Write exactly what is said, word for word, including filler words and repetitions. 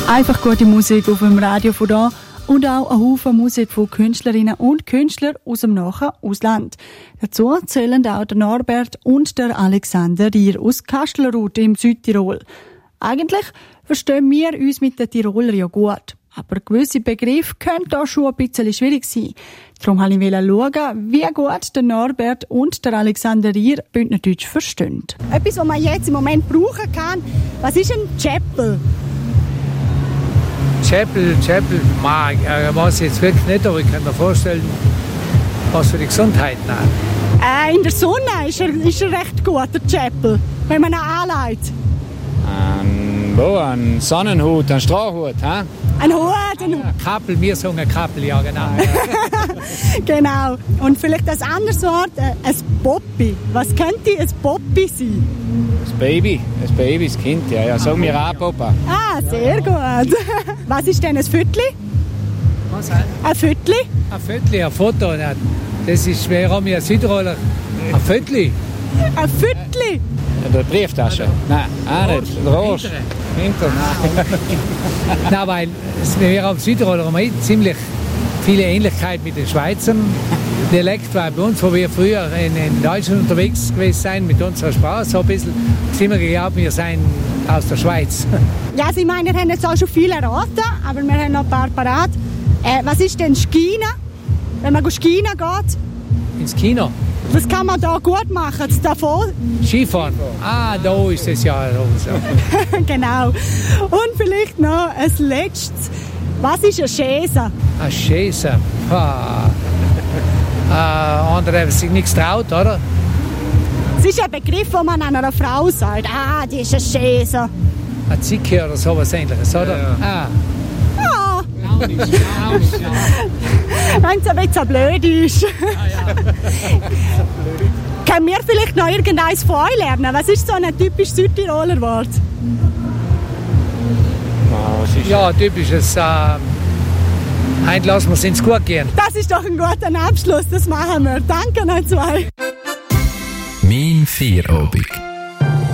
Einfach gute Musik auf dem Radio von da und auch ein Haufen Musik von Künstlerinnen und Künstlern aus dem nahen Ausland. Dazu zählen auch der Norbert und der Alexander Rier aus Kastelruth im Südtirol. Eigentlich verstehen wir uns mit den Tiroler ja gut, aber gewisse Begriffe können da schon ein bisschen schwierig sein. Darum wollte ich schauen, wie gut der Norbert und der Alexander Rier Bündnerdeutsch verstehen. Etwas, was man jetzt im Moment brauchen kann, was ist ein Chapel? Chapel, Chapel, mag, äh, weiß ich jetzt wirklich nicht, aber ich kann mir vorstellen, was für die Gesundheit nach. Äh, in der Sonne ist er, ist er recht gut, der Chapel, wenn man ihn anlegt. Ein, wo, ein Sonnenhut, ein Strohhut, hä? Ein Hut, ein Hut. Ja, Kappel, wir sagen Kappel, ja genau. Genau. Und vielleicht ein anderes Wort, äh, ein Poppi. Was könnte ein Poppi sein? Das Baby, das Baby, das Kind, ja, ja, sagen wir auch, Papa. Ah, sehr gut. Was ist denn ein Viertli? Was heißt? Ein Viertli? Ein Viertli, ein Foto, das ist, wir haben ja Südtiroler, ein Viertli. Ein Viertli? Der Brieftasche? Nein, auch nicht. Der Rost. Hinter. Nein, weil wir haben Südtiroler haben ziemlich viele Ähnlichkeiten mit den Schweizern. Dialekt war bei uns, wo wir früher in, in Deutschland unterwegs gewesen sind, mit unserer Sprache so ein bisschen, sind wir geglaubt, wir seien aus der Schweiz. Ja, Sie meinen, wir haben jetzt auch schon viele erraten, aber wir haben noch ein paar parat. Äh, was ist denn Skina? Wenn man Skina geht? Ins Kino? Was kann man da gut machen? Davon? Skifahren? Ah, da ist es ja. Genau. Und vielleicht noch ein letztes. Was ist ein Schäse? Ein Schäse? Ah. Äh, andere haben sich nichts traut, oder? Es ist ein Begriff, den man einer Frau sagt. Ah, die ist ein Schäse. Ein Zicke oder sowas Ähnliches, oder? Ja, ja. Ah. Ja. Wenn es ein bisschen blöd ist. Ja, ja. Können wir vielleicht noch irgendeins von euch lernen? Was ist so ein typisch Südtiroler Wort? Ja, typisches. Äh, heute lassen wir es ins Gut gehen. Das ist doch ein guter Abschluss, das machen wir. Danke euch zwei. Mein Feierabend.